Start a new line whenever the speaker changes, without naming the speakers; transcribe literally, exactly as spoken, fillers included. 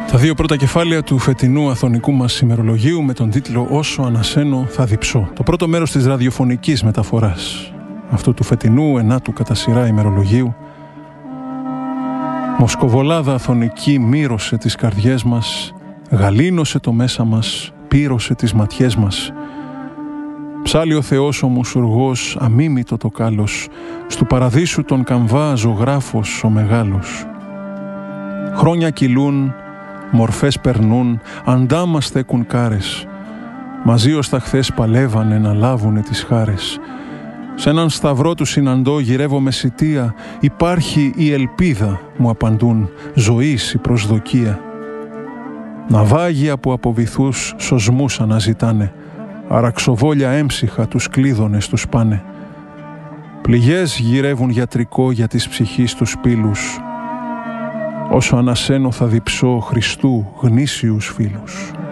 Τα δύο πρώτα κεφάλαια του φετινού αθωνικού μας ημερολογίου με τον τίτλο «Όσο ανασένω θα διψώ». Το πρώτο μέρος της ραδιοφωνικής μεταφοράς αυτού του φετινού ενάτου κατά σειρά ημερολογίου. Μοσκοβολάδα αθωνική μύρωσε τις καρδιές μας, γαλήνωσε το μέσα μας, πύρωσε τις ματιές μας. Ψάλλει ο Θεός ο μουσουργός, αμίμητο το κάλος, στου παραδείσου τον καμβά ζωγράφος ο μεγάλος. Χρόνια κυλούν, μορφές περνούν, αντά μας στέκουν κάρες. Μαζί ως τα χθες παλεύανε να λάβουνε τις χάρες. Σ' έναν σταυρό του συναντώ, γυρεύω με σιτία. Υπάρχει η ελπίδα, μου απαντούν, ζωής η προσδοκία. Ναυάγια που από βυθούς σωσμούς αναζητάνε, αραξοβόλια έμψυχα τους κλείδωνες τους πάνε. Πληγές γυρεύουν γιατρικό για της ψυχής τους πύλους. Όσο ανασένω θα διψώ Χριστού γνήσιους φίλους.